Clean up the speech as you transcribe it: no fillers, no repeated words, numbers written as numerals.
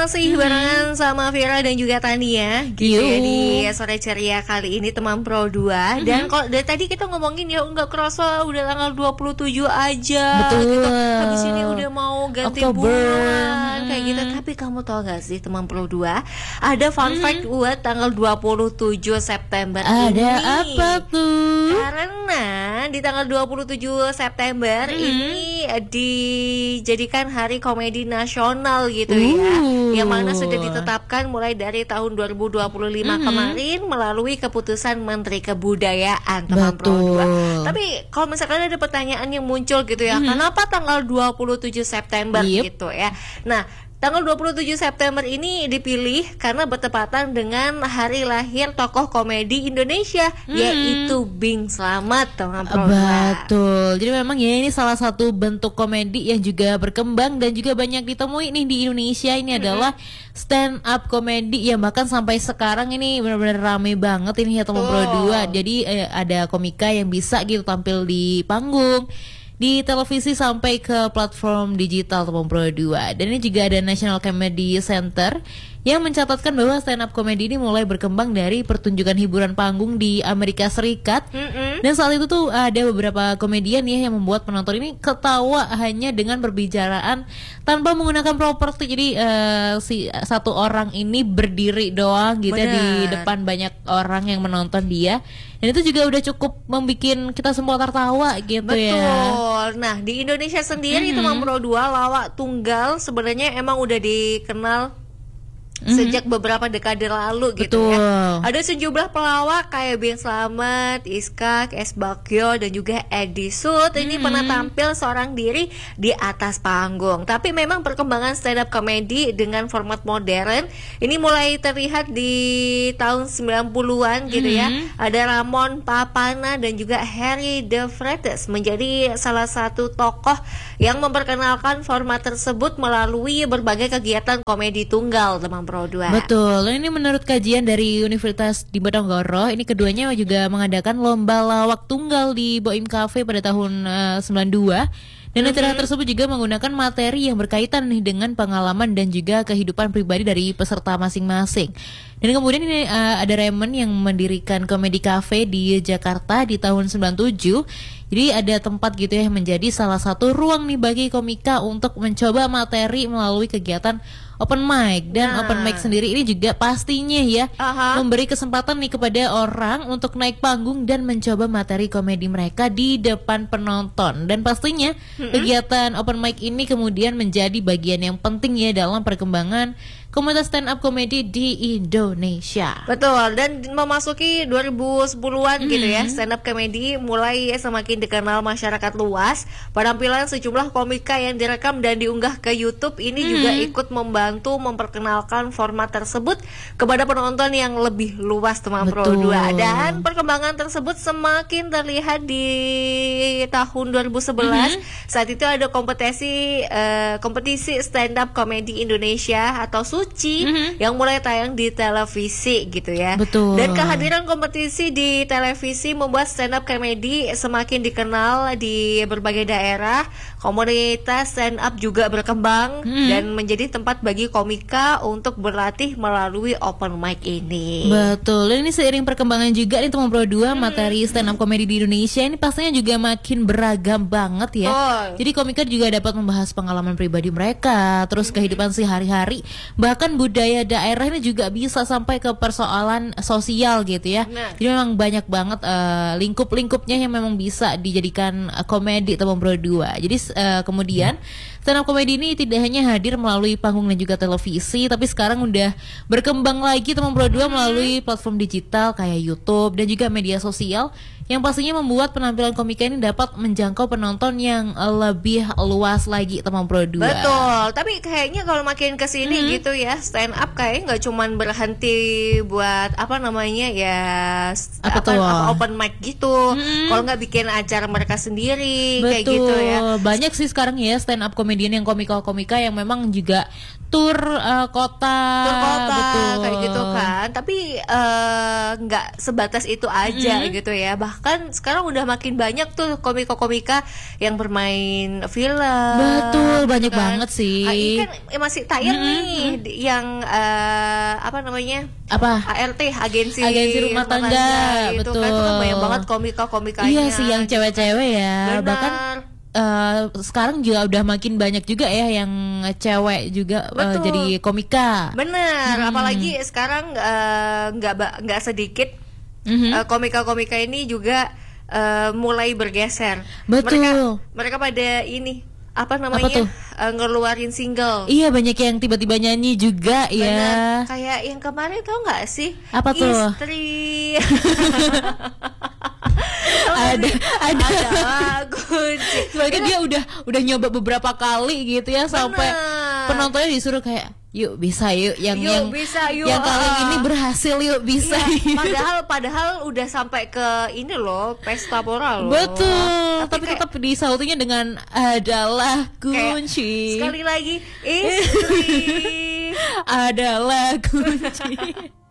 masih barengan sama Vira dan juga Tania gitu ya di sore ceria kali ini teman Pro 2. Dan kalau dari tadi kita ngomongin ya nggak kerasa udah tanggal 27 aja. Betul. Gitu. Habis ini udah mau ganti bulan kayak gitu. Tapi kamu tahu gak sih teman Pro 2, ada fun fact buat tanggal 27 September ini. Ada apa tuh? Karena di tanggal 27 September ini dijadikan Hari Komedi Nasional gitu ya. Yang mana sudah ditetapkan mulai dari tahun 2025 kemarin melalui keputusan Menteri Kebudayaan teman Pro 2. Tapi kalau misalkan ada pertanyaan yang muncul gitu ya, kenapa tanggal 27 September gitu ya. Nah, tanggal 27 September ini dipilih karena bertepatan dengan hari lahir tokoh komedi Indonesia yaitu Bing Slamet teman Pro 2. Betul. Jadi memang ya ini salah satu bentuk komedi yang juga berkembang dan juga banyak ditemui nih di Indonesia. Ini adalah stand up komedi yang bahkan sampai sekarang ini benar-benar rame banget ini ya teman Pro 2. Jadi ada komika yang bisa gitu tampil di panggung, di televisi sampai ke platform digital teman Pro 2. Dan ini juga ada National Comedy Center yang mencatatkan bahwa stand up comedy ini mulai berkembang dari pertunjukan hiburan panggung di Amerika Serikat. Dan saat itu tuh ada beberapa komedian ya yang membuat penonton ini ketawa hanya dengan berbicaraan tanpa menggunakan properti. Jadi si satu orang ini berdiri doang gitu di depan banyak orang yang menonton dia. Dan itu juga udah cukup membuat kita semua tertawa gitu. Betul. Nah, di Indonesia sendiri teman Pro 2 lawak tunggal sebenarnya emang udah dikenal sejak beberapa dekade lalu gitu ya. Ada sejumlah pelawak kayak Bing Slamet, Iskak, S. Bagyo dan juga Edi Sud ini pernah tampil seorang diri di atas panggung. Tapi memang perkembangan stand up comedy dengan format modern ini mulai terlihat di tahun 90-an gitu ya. Ada Ramon Papana dan juga Harry De Freitas menjadi salah satu tokoh yang memperkenalkan format tersebut melalui berbagai kegiatan komedi tunggal teman Pro 2. Betul, ini menurut kajian dari Universitas Diponegoro, ini keduanya juga mengadakan lomba lawak tunggal di Boim Cafe pada tahun 92. Dan acara tersebut juga menggunakan materi yang berkaitan nih dengan pengalaman dan juga kehidupan pribadi dari peserta masing-masing. Dan kemudian ini ada Raymond yang mendirikan Comedy Cafe di Jakarta di tahun 97. Jadi ada tempat gitu ya yang menjadi salah satu ruang nih bagi komika untuk mencoba materi melalui kegiatan open mic. Dan open mic sendiri ini juga pastinya ya memberi kesempatan nih kepada orang untuk naik panggung dan mencoba materi komedi mereka di depan penonton. Dan pastinya kegiatan open mic ini kemudian menjadi bagian yang penting ya dalam perkembangan komunitas stand up comedy di Indonesia. Betul, dan memasuki 2010-an gitu ya, stand up comedy mulai semakin dikenal masyarakat luas. Penampilan sejumlah komika yang direkam dan diunggah ke YouTube ini juga ikut membantu memperkenalkan format tersebut kepada penonton yang lebih luas teman Pro 2. Dan perkembangan tersebut semakin terlihat di tahun 2011. Saat itu ada kompetisi stand up comedy Indonesia atau Suci yang mulai tayang di televisi gitu ya. Dan kehadiran kompetisi di televisi membuat stand up comedy semakin dikenal di berbagai daerah. Komunitas stand up juga berkembang dan menjadi tempat bagi komika untuk berlatih melalui open mic ini. Betul. Dan ini seiring perkembangan juga nih teman Pro 2 materi stand up comedy di Indonesia ini pastinya juga makin beragam banget ya. Jadi komika juga dapat membahas pengalaman pribadi mereka, terus kehidupan sehari-hari, bahkan budaya daerah ini juga bisa sampai ke persoalan sosial gitu ya. Jadi memang banyak banget lingkup-lingkupnya yang memang bisa dijadikan komedi teman Pro 2. Jadi kemudian stand up comedy ini tidak hanya hadir melalui panggung dan juga televisi, tapi sekarang udah berkembang lagi teman Pro 2 melalui platform digital kayak YouTube dan juga media sosial yang pastinya membuat penampilan komika ini dapat menjangkau penonton yang lebih luas lagi teman Pro 2. Betul, tapi kayaknya kalau makin kesini gitu ya, stand up kayaknya nggak cuman berhenti buat apa namanya ya apa open mic gitu. Kalau nggak bikin acara mereka sendiri kayak gitu ya. Banyak sih sekarang ya stand up comedian yang komika-komika yang memang juga tur kota, betul. Kayak gitu kan. Tapi nggak sebatas itu aja gitu ya. Bahkan sekarang udah makin banyak tuh komika-komika yang bermain film. Betul, banyak kan. banget sih. Ini kan masih tayang nih yang apa namanya? ART, agensi rumah tangga, itu betul. kan, itu kan banyak banget komika-komikanya. Iya sih, yang cewek-cewek ya. Benar. Bahkan sekarang juga udah makin banyak juga ya yang cewek juga jadi komika. Bener, apalagi sekarang nggak sedikit komika-komika ini juga mulai bergeser. Betul. Mereka pada ini apa namanya ngeluarin single. Iya, banyak yang tiba-tiba nyanyi juga. Bener. Ya. Kayak yang kemarin tau nggak sih? Apa tuh? Istri. ada kunci. Soalnya dia udah nyoba beberapa kali gitu ya, sampai penontonnya disuruh kayak yuk bisa yuk yang kali ini berhasil yuk bisa. Iya, padahal udah sampai ke ini loh, pesta pora loh. Betul. Tapi tetap disautinya dengan adalah kunci. Sekali lagi istri adalah kunci.